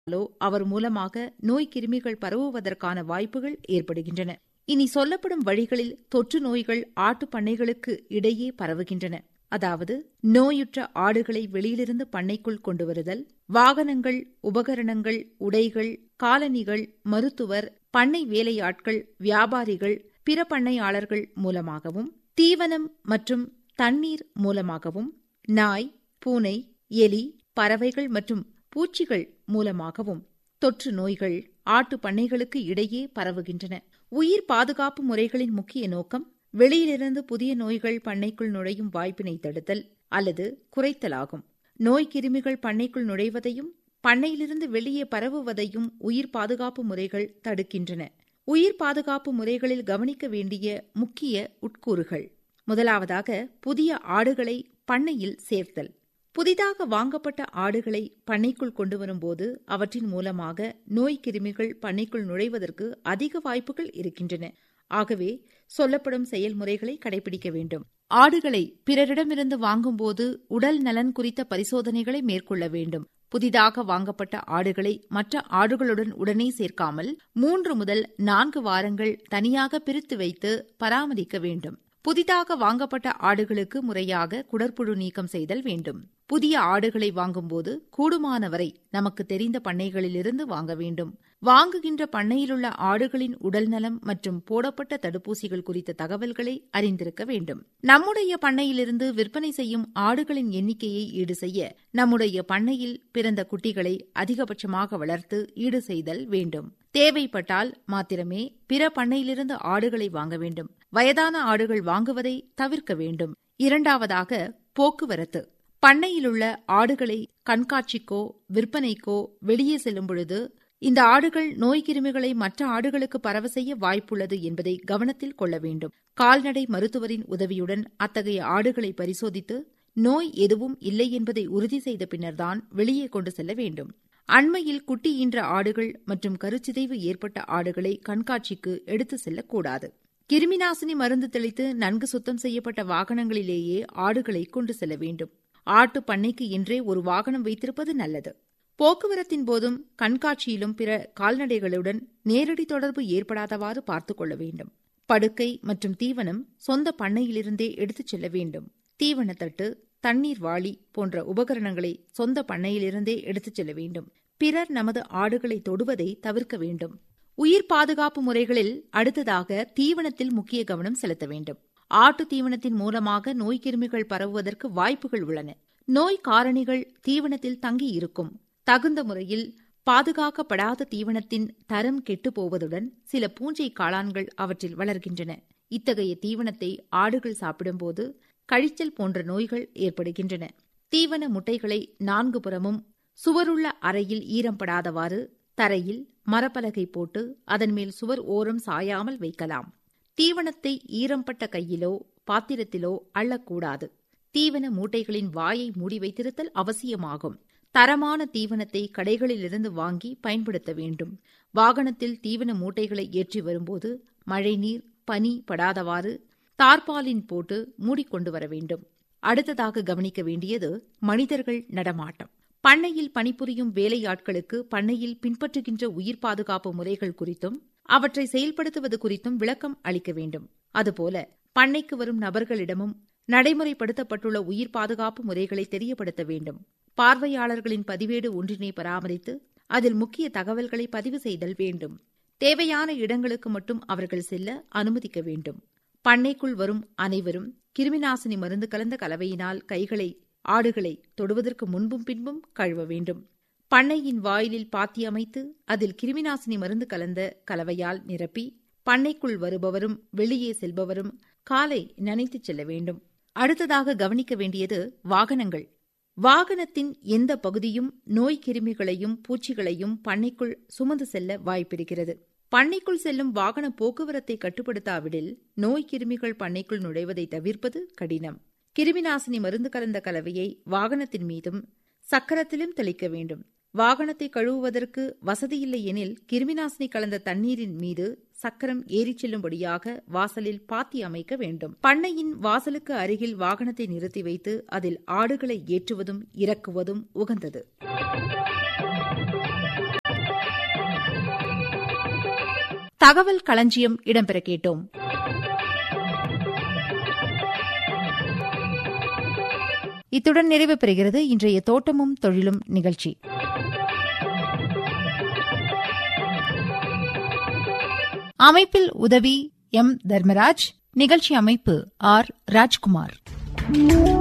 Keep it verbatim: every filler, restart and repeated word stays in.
அவர் மூலமாக நோய் கிருமிகள் பரவுவதற்கான வாய்ப்புகள் ஏற்படுகின்றன. இனி சொல்லப்படும் வழிகளில் தொற்று நோய்கள் ஆட்டுப் பண்ணைகளுக்கு இடையே பரவுகின்றன. அதாவது நோயுற்ற ஆடுகளை வெளியிலிருந்து பண்ணைக்குள் கொண்டு வருதல், வாகனங்கள், உபகரணங்கள், உடைகள், காலணிகள், மருத்துவர், பண்ணை வேலையாட்கள், வியாபாரிகள், பிற பண்ணையாளர்கள் மூலமாகவும், தீவனம் மற்றும் தண்ணீர் மூலமாகவும், நாய், பூனை, எலி, பறவைகள் மற்றும் பூச்சிகள் மூலமாகவும் தொற்று நோய்கள் ஆட்டு பண்ணைகளுக்கு இடையே பரவுகின்றன. உயிர் பாதுகாப்பு முறைகளின் முக்கிய நோக்கம் வெளியிலிருந்து புதிய நோய்கள் பண்ணைக்குள் நுழையும் வாய்ப்பினை தடுத்தல் அல்லது குறைத்தலாகும். நோய் கிருமிகள் பண்ணைக்குள் நுழைவதையும் பண்ணையிலிருந்து வெளியே பரவுவதையும் உயிர் பாதுகாப்பு முறைகள் தடுக்கின்றன. உயிர் பாதுகாப்பு முறைகளில் கவனிக்க வேண்டிய முக்கிய உட்கூறுகள்: முதலாவதாக, புதிய ஆடுகளை பண்ணையில் சேர்த்தல். புதிதாக வாங்கப்பட்ட ஆடுகளை பண்ணைக்குள் கொண்டு வரும்போது அவற்றின் மூலமாக நோய் கிருமிகள் பண்ணைக்குள் நுழைவதற்கு அதிக வாய்ப்புகள் இருக்கின்றன. ஆகவே சொல்லப்படும் செயல்முறைகளை கடைபிடிக்க வேண்டும். ஆடுகளை பிறரிடமிருந்து வாங்கும்போது உடல் நலன் குறித்த பரிசோதனைகளை மேற்கொள்ள வேண்டும். புதிதாக வாங்கப்பட்ட ஆடுகளை மற்ற ஆடுகளுடன் உடனே சேர்க்காமல் மூன்று முதல் நான்கு வாரங்கள் தனியாக பிரித்து வைத்து பராமரிக்க வேண்டும். புதிதாக வாங்கப்பட்ட ஆடுகளுக்கு முறையாக குடற்புழு நீக்கம் செய்தல் வேண்டும். புதிய ஆடுகளை வாங்கும்போது கூடுமானவரை நமக்கு தெரிந்த பண்ணைகளிலிருந்து வாங்க வேண்டும். வாங்குகின்ற பண்ணையிலுள்ள ஆடுகளின் உடல்நலம் மற்றும் போடப்பட்ட தடுப்பூசிகள் குறித்த தகவல்களை அறிந்திருக்க வேண்டும். நம்முடைய பண்ணையிலிருந்து விற்பனை செய்யும் ஆடுகளின் எண்ணிக்கையை ஈடு செய்ய நம்முடைய பண்ணையில் பிறந்த குட்டிகளை அதிகபட்சமாக வளர்த்து ஈடு செய்தல் வேண்டும். தேவைப்பட்டால் மாத்திரமே பிற பண்ணையிலிருந்து ஆடுகளை வாங்க வேண்டும். வயதான ஆடுகள் வாங்குவதை தவிர்க்க வேண்டும். இரண்டாவதாக, போக்குவரத்து. பண்ணையிலுள்ள ஆடுகளை கண்காட்சிக்கோ விற்பனைக்கோ வெளியே செல்லும் பொழுது இந்த ஆடுகள் நோய் கிருமிகளை மற்ற ஆடுகளுக்கு பரவ செய்ய வாய்ப்புள்ளது என்பதை கவனத்தில் கொள்ள வேண்டும். கால்நடை மருத்துவரின் உதவியுடன் அத்தகைய ஆடுகளை பரிசோதித்து நோய் எதுவும் இல்லை என்பதை உறுதி செய்த பின்னர்தான் வெளியே கொண்டு செல்ல வேண்டும். அண்மையில் குட்டி ஈன்ற ஆடுகள் மற்றும் கருச்சிதைவு ஏற்பட்ட ஆடுகளை கண்காட்சிக்கு எடுத்து செல்லக்கூடாது. கிருமிநாசினி மருந்து தெளித்து நன்கு சுத்தம் செய்யப்பட்ட வாகனங்களிலேயே ஆடுகளை கொண்டு செல்ல வேண்டும். ஆட்டு பண்ணைக்கு என்றே ஒரு வாகனம் வைத்திருப்பது நல்லது. போக்குவரத்தின் போதும் கண்காட்சியிலும் பிற கால்நடைகளுடன் நேரடி தொடர்பு ஏற்படாதவாறு பார்த்துக் கொள்ள வேண்டும். படுக்கை மற்றும் தீவனம் சொந்த பண்ணையிலிருந்தே எடுத்துச் செல்ல வேண்டும். தீவனத்தட்டு, தண்ணீர் வாளி போன்ற உபகரணங்களை சொந்த பண்ணையிலிருந்தே எடுத்துச் செல்ல வேண்டும். பிறர் நமது ஆடுகளை தொடுவதை தவிர்க்க வேண்டும். உயிர் பாதுகாப்பு முறைகளில் அடுத்ததாக தீவனத்தில் முக்கிய கவனம் செலுத்த வேண்டும். ஆட்டு தீவனத்தின் மூலமாக நோய் கிருமிகள் பரவுவதற்கு வாய்ப்புகள் உள்ளன. நோய் காரணிகள் தீவனத்தில் தங்கி இருக்கும். தகுந்த முறையில் பாதுகாக்கப்படாத தீவனத்தின் தரம் கெட்டுப் போவதுடன் சில பூஞ்சை காளான்கள் அவற்றில் வளர்கின்றன. இத்தகைய தீவனத்தை ஆடுகள் சாப்பிடும்போது கழிச்சல் போன்ற நோய்கள் ஏற்படுகின்றன. தீவன முட்டைகளை நான்கு புறமும் சுவருள்ள அறையில் ஈரப்படாதவாறு தரையில் மரப்பலகை போட்டு அதன் மேல் சுவர் ஓரம் சாயாமல் வைக்கலாம். தீவனத்தை ஈரம்பட்ட கையிலோ பாத்திரத்திலோ அள்ளக்கூடாது. தீவன மூட்டைகளின் வாயை மூடி வைத்திருத்தல் அவசியமாகும். தரமான தீவனத்தை கடைகளிலிருந்து வாங்கி பயன்படுத்த வேண்டும். வாகனத்தில் தீவன மூட்டைகளை ஏற்றி வரும்போது மழைநீர், பனி படாதவாறு தார்பாலின் போட்டு மூடிக்கொண்டு வர வேண்டும். அடுத்ததாக கவனிக்க வேண்டியது மனிதர்கள் நடமாட்டம். பண்ணையில் பணிபுரியும் வேலையாட்களுக்கு பண்ணையில் பின்பற்றுகின்ற உயிர் பாதுகாப்பு முறைகள் குறித்தும் அவற்றை செயல்படுத்துவது குறித்தும் விளக்கம் அளிக்க வேண்டும். அதுபோல பண்ணைக்கு வரும் நபர்களிடமும் நடைமுறைப்படுத்தப்பட்டுள்ள உயிர் பாதுகாப்பு முறைகளை தெரியப்படுத்த வேண்டும். பார்வையாளர்களின் பதிவேடு ஒன்றினை பராமரித்து அதில் முக்கிய தகவல்களை பதிவு செய்தல் வேண்டும். தேவையான இடங்களுக்கு மட்டும் அவர்கள் செல்ல அனுமதிக்க வேண்டும். பண்ணைக்குள் வரும் அனைவரும் கிருமிநாசினி மருந்து கலந்த கலவையினால் கைகளை, ஆடுகளை தொடுவதற்கு முன்பும் பின்பும் கழுவ வேண்டும். பண்ணையின் வாயிலில் பாத்தி அமைத்து அதில் கிருமிநாசினி மருந்து கலந்த கலவையால் நிரப்பி பண்ணைக்குள் வருபவரும் வெளியே செல்பவரும் காலை நனைத்துச் செல்ல வேண்டும். அடுத்ததாக கவனிக்க வேண்டியது வாகனங்கள். வாகனத்தின் எந்த பகுதியும் நோய் கிருமிகளையும் பூச்சிகளையும் பண்ணைக்குள் சுமந்து செல்ல வாய்ப்பிருக்கிறது. பண்ணைக்குள் செல்லும் வாகன போக்குவரத்தை கட்டுப்படுத்தாவிடில் நோய் கிருமிகள் பண்ணைக்குள் நுழைவதை தவிர்ப்பது கடினம். கிருமிநாசினி மருந்து கலந்த கலவையை வாகனத்தின் மீதும் சக்கரத்திலும் தெளிக்க வேண்டும். வாகனத்தை கழுவுவதற்கு வசதியில்லை எனில் கிருமிநாசினி கலந்த தண்ணீரின் மீது சக்கரம் ஏறிச் செல்லும்படியாக வாசலில் பாத்தி அமைக்க வேண்டும். பண்ணையின் வாசலுக்கு அருகில் வாகனத்தை நிறுத்தி வைத்து அதில் ஆடுகளை ஏற்றுவதும் இறக்குவதும் உகந்தது. தகவல் களஞ்சியம் இடம்பெற கேட்டோம். இத்துடன் நிறைவு பெறுகிறது இன்றைய தோட்டமும் தொழிலும் நிகழ்ச்சி. அமைப்பில் உதவி எம் தர்மராஜ், நிகழ்ச்சி அமைப்பு ஆர் ராஜ்குமார்.